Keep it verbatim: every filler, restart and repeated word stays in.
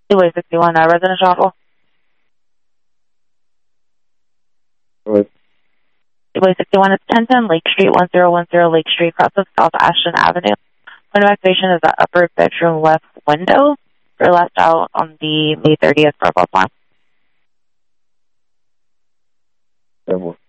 Gateway sixty-one, uh, residential awful. What? Gateway sixty-one, it's ten ten Lake Street, one zero one zero Lake Street, across of South Ashton Avenue. Point of activation is the upper bedroom left window. For last out on the May thirtieth for a plan. Several.